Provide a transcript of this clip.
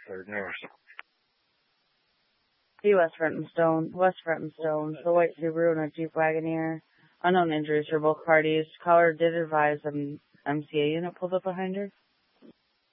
P. West Stone, the white Subaru and a Jeep Wagoneer. Unknown injuries for both parties. Caller did advise an MCA unit pulled up behind her.